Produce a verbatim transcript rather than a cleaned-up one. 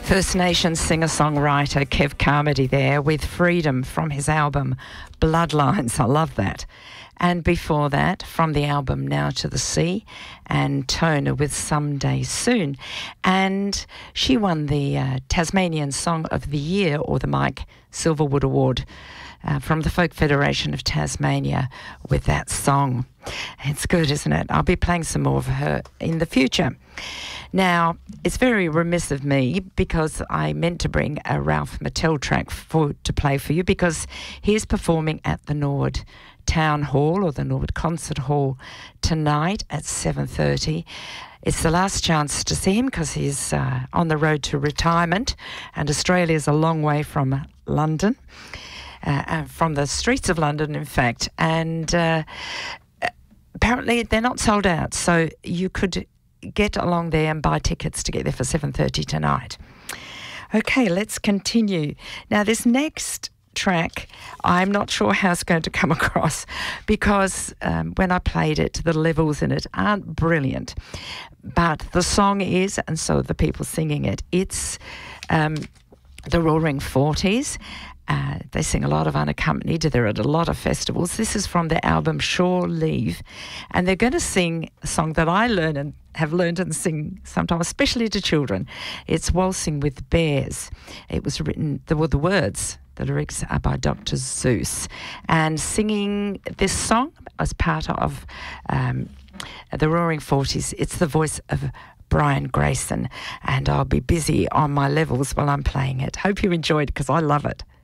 First Nations singer-songwriter Kev Carmody there with Freedom from his album Bloodlines. I love that. And before that, from the album Now to the Sea, and Tona with Someday Soon. And she won the uh, Tasmanian Song of the Year, or the Mike Silverwood Award, uh, from the Folk Federation of Tasmania with that song. It's good, isn't it? I'll be playing some more of her in the future. Now, it's very remiss of me because I meant to bring a Ralph Mattel track for, to play for you, because he's performing at the Norwood Town Hall, or the Norwood Concert Hall, tonight at seven thirty. It's the last chance to see him because he's uh, on the road to retirement, and Australia's a long way from London, uh, uh, from the streets of London, in fact. And uh, apparently they're not sold out, so you could get along there and buy tickets to get there for seven thirty tonight. Okay, let's continue. Now, this next track, I'm not sure how it's going to come across, because um, when I played it, the levels in it aren't brilliant. But the song is, and so the people singing it, it's um, the Roaring Forties. Uh, they sing a lot of unaccompanied. They're at a lot of festivals. This is from their album Shore Leave, and they're going to sing a song that I learn and have learned and sing sometimes, especially to children. It's Waltzing with Bears. It was written, there were the words, the lyrics are by Doctor Zeus, and singing this song as part of um, the Roaring Forties, it's the voice of Brian Grayson, and I'll be busy on my levels while I'm playing it. Hope you enjoyed, because I love it.